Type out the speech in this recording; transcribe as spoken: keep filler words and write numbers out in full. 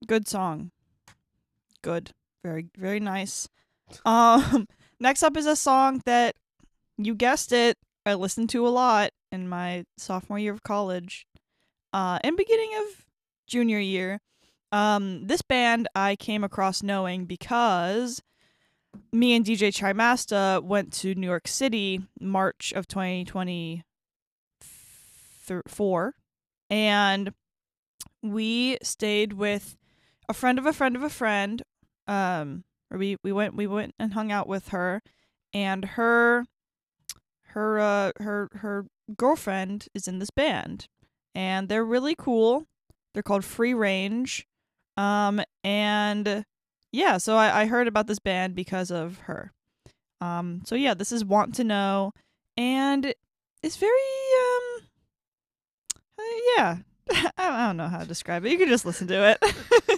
Good song. Good. Very, very nice. Um, next up is a song that, you guessed it, I listened to a lot in my sophomore year of college, uh, and beginning of junior year. Um, this band I came across knowing because me and D J Chimasta went to New York City March of twenty twenty-four, and we stayed with a friend of a friend of a friend. Um, or we we went we went and hung out with her, and her her uh her her girlfriend is in this band, and they're really cool. They're called Free Range. Um, and yeah, so I, I heard about this band because of her. Um, so yeah, this is Want to Know, and it's very um, uh, yeah. I don't know how to describe it. You can just listen to it.